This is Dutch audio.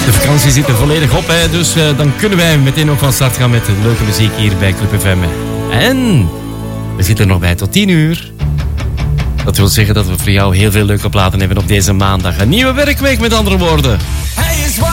De vakantie zit er volledig op, hè, dus dan kunnen wij meteen ook van start gaan met de leuke muziek hier bij Club FM. En we zitten er nog bij tot 10 uur. Dat wil zeggen dat we voor jou heel veel leuke platen hebben op deze maandag. Een nieuwe werkweek met andere woorden.